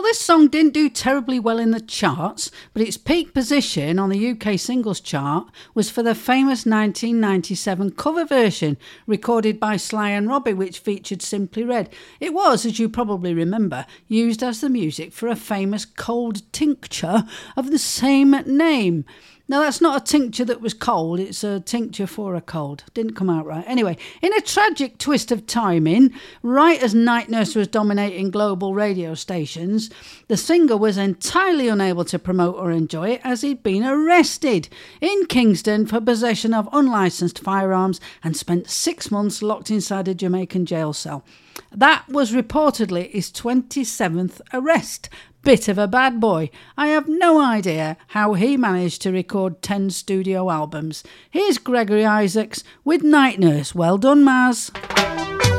this song didn't do terribly well in the charts, but its peak position on the UK singles chart was for the famous 1997 cover version recorded by Sly and Robbie, which featured Simply Red. It was, as you probably remember, used as the music for a famous cold tincture of the same name. Now, that's not a tincture that was cold, it's a tincture for a cold. Didn't come out right. Anyway, in a tragic twist of timing, right as Night Nurse was dominating global radio stations, the singer was entirely unable to promote or enjoy it as he'd been arrested in Kingston for possession of unlicensed firearms and spent 6 months locked inside a Jamaican jail cell. That was reportedly his 27th arrest. Bit of a bad boy. I have no idea how he managed to record 10 studio albums. Here's Gregory Isaacs with Night Nurse. Well done, Maz.